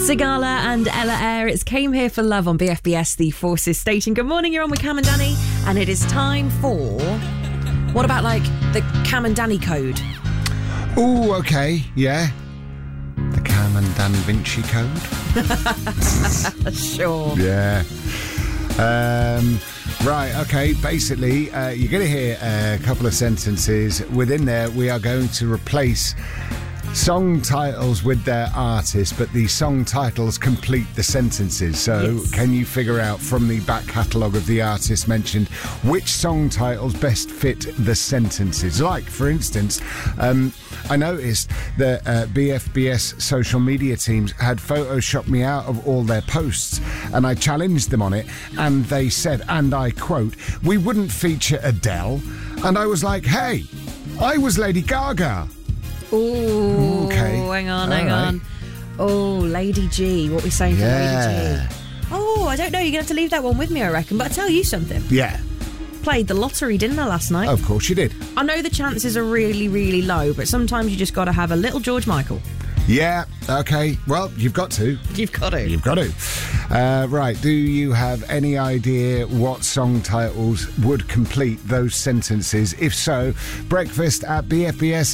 Sigala and Ella Eyre. It's Came Here for Love on BFBS, the Forces station. Good morning, you're on with Cam and Danny, and it is time for... What about, like, the Cam and Danny code? Oh, okay, yeah. The Cam and Dan Vinci code? Sure. Yeah. Right, okay, basically, you're going to hear a couple of sentences. Within there, we are going to replace song titles with their artists, but the song titles complete the sentences. So Yes. Can you figure out from the back catalogue of the artists mentioned which song titles best fit the sentences? Like, for instance, I noticed that BFBS social media teams had photoshopped me out of all their posts, and I challenged them on it, and they said, and I quote, "We wouldn't feature Adele." And I was like, hey, I was Lady Gaga. Ooh, Okay. hang on. All Oh, Lady G. What we saying for Yeah. Lady G? Oh, I don't know. You're going to have to leave that one with me, I reckon. But I tell you something. Yeah, Played the lottery, didn't I, last night? of course you did. I know the chances are really, really low, but sometimes you just got to have a little George Michael. Yeah, okay. Well, you've got to. You've got to. You've got to. Right, do you have any idea what song titles would complete those sentences? If so, breakfast at BFBS